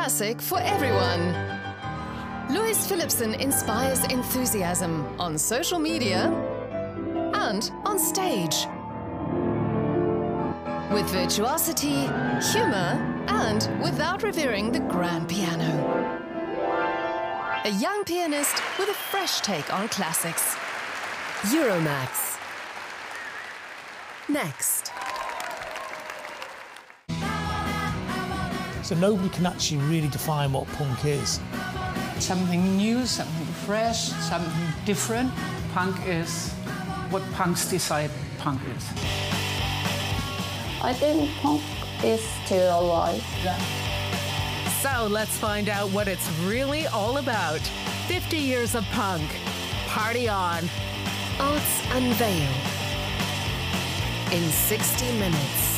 classic for everyone. Louis Philippson inspires enthusiasm on social media and on stage. With virtuosity, humor, and without revering the grand piano. A young pianist with a fresh take on classics. Euromax. Next. So nobody can actually really define what punk is. Something new, something fresh, something different. Punk is what punks decide punk is. I think punk is still alive. So let's find out what it's really all about. 50 years of punk. Party on. Arts Unveiled. In 60 minutes.